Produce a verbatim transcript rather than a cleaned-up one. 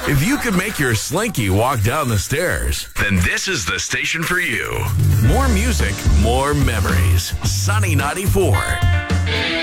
If you could make your Slinky walk down the stairs, then this is the station for you. More music, more memories. Sunny ninety-four.